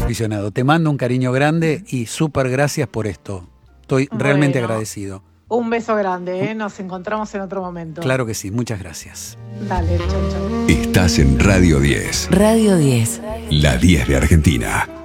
aficionado. Te mando un cariño grande y súper gracias por esto. Estoy realmente agradecido. Un beso grande, ¿eh? Nos encontramos en otro momento. Claro que sí, muchas gracias. Dale, chau, chau. Estás en Radio 10. Radio 10. La 10 de Argentina.